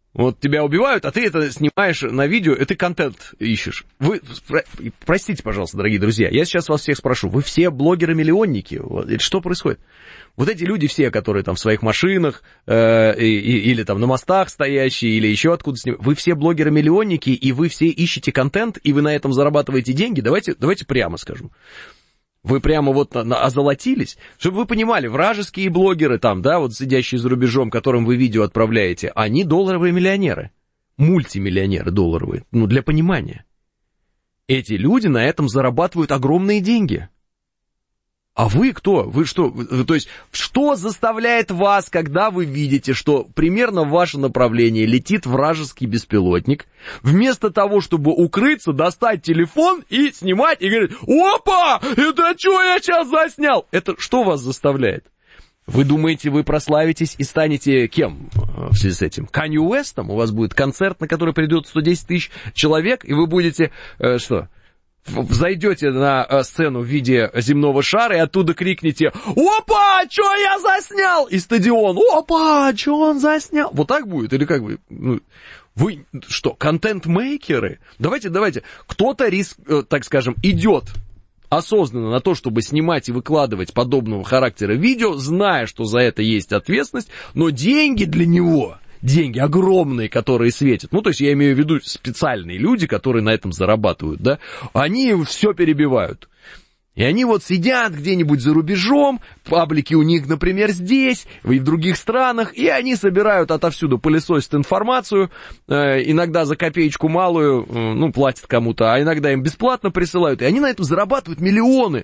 Вот тебя убивают, а ты это снимаешь на видео, и ты контент ищешь. Вы, простите, пожалуйста, дорогие друзья, я сейчас вас всех спрошу, вы все блогеры-миллионники? Что происходит? Вот эти люди все, которые там в своих машинах, или там на мостах стоящие, или еще откуда снимают, вы все блогеры-миллионники, и вы все ищете контент, и вы на этом зарабатываете деньги? Давайте прямо скажем. Вы прямо вот озолотились, чтобы вы понимали, вражеские блогеры там, да, вот сидящие за рубежом, которым вы видео отправляете, они долларовые миллионеры, мультимиллионеры долларовые, ну, для понимания. Эти люди на этом зарабатывают огромные деньги. А вы кто? Вы что? То есть, что заставляет вас, когда вы видите, что примерно в ваше направление летит вражеский беспилотник, вместо того, чтобы укрыться, достать телефон и снимать, и говорить: опа, это что я сейчас заснял? Это что вас заставляет? Вы думаете, вы прославитесь и станете кем в связи с этим? Канье Уэстом? У вас будет концерт, на который придет 110 тысяч человек, и вы будете, что... Зайдете на сцену в виде земного шара и оттуда крикнете: опа, что я заснял? И стадион: опа, что он заснял? Вот так будет? Или как бы? Вы что, контент-мейкеры? Давайте. Кто-то, так скажем, идет осознанно на то, чтобы снимать и выкладывать подобного характера видео, зная, что за это есть ответственность, но деньги для него... Деньги огромные, которые светят, ну, то есть я имею в виду специальные люди, которые на этом зарабатывают, да, они все перебивают. И они вот сидят где-нибудь за рубежом, паблики у них, например, здесь, и в других странах, и они собирают отовсюду, пылесосят информацию, иногда за копеечку малую, ну, платят кому-то, а иногда им бесплатно присылают, и они на этом зарабатывают миллионы.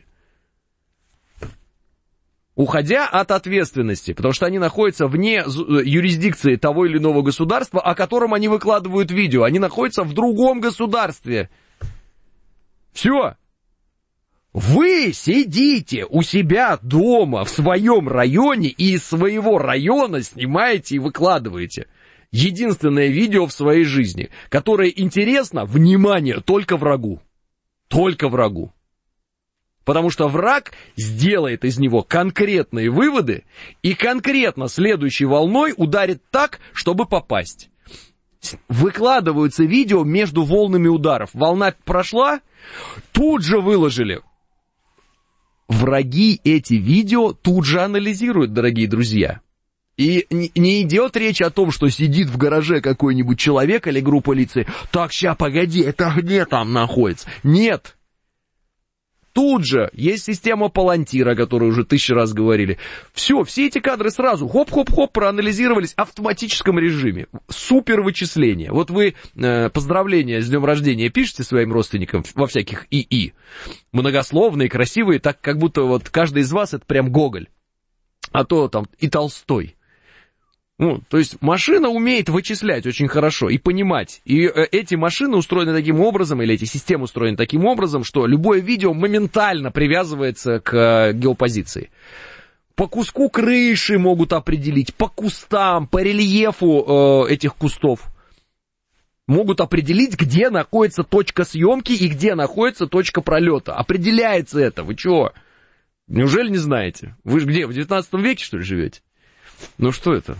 Уходя от ответственности, потому что они находятся вне юрисдикции того или иного государства, о котором они выкладывают видео. Они находятся в другом государстве. Все. Вы сидите у себя дома в своем районе и из своего района снимаете и выкладываете. Единственное видео в своей жизни, которое интересно, внимание, только врагу. Только врагу. Потому что враг сделает из него конкретные выводы и конкретно следующей волной ударит так, чтобы попасть. Выкладываются видео между волнами ударов. Волна прошла, тут же выложили. Враги эти видео тут же анализируют, дорогие друзья. И не идет речь о том, что сидит в гараже какой-нибудь человек или группа лиц. Так, ща, погоди, это где там находится? Нет. Тут же есть система Палантир, о которой уже 1000 раз говорили. Все эти кадры сразу хоп-хоп-хоп проанализировались в автоматическом режиме. Супер вычисление. Вот вы поздравления с днем рождения пишете своим родственникам во всяких ИИ. Многословные, красивые, так как будто вот каждый из вас это прям Гоголь. А то там и Толстой. Ну, то есть машина умеет вычислять очень хорошо и понимать. И эти машины устроены таким образом, или эти системы устроены таким образом, что любое видео моментально привязывается к геопозиции. По куску крыши могут определить, по кустам, по рельефу этих кустов. Могут определить, где находится точка съемки и где находится точка пролета. Определяется это. Вы чего? Неужели не знаете? Вы же где, в 19 веке, что ли, живете? Ну, что это?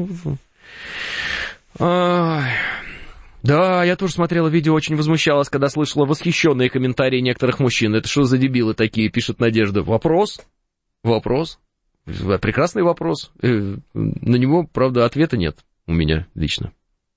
Да, я тоже смотрела видео, очень возмущалась, когда слышала восхищенные комментарии некоторых мужчин. Это что за дебилы такие, пишет Надежда. Вопрос. Прекрасный вопрос. На него, правда, ответа нет у меня лично.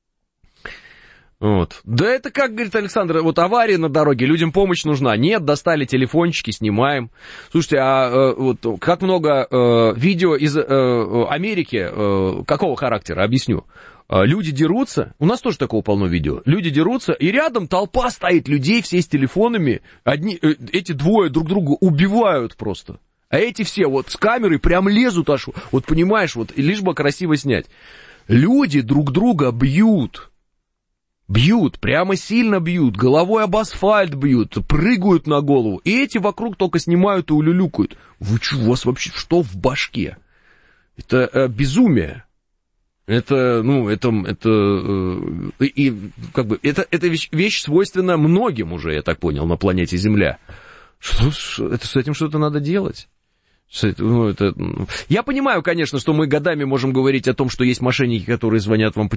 Вот. Да это как, говорит Александр, вот авария на дороге, людям помощь нужна. Нет, достали телефончики, снимаем. Слушайте, а вот как много видео из Америки, какого характера, объясню. Люди дерутся, у нас тоже такого полно видео. Люди дерутся, и рядом толпа стоит людей, все с телефонами. Эти двое друг друга убивают просто. А эти все вот с камерой прям лезут аж, вот понимаешь, вот лишь бы красиво снять. Люди друг друга бьют. Бьют, прямо сильно бьют, головой об асфальт бьют, прыгают на голову. И эти вокруг только снимают и улюлюкают. Вы что, у вас вообще что в башке? Это безумие. Это вещь свойственна многим уже, я так понял, на планете Земля. С этим что-то надо делать. Я понимаю, конечно, что мы годами можем говорить о том, что есть мошенники, которые звонят вам по